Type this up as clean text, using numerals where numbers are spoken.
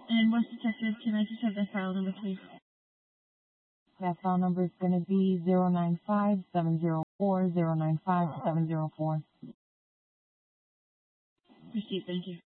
And what's Detective, can I just have that file number, please? That file number is going to be 095-704-095-704. Proceed, thank you.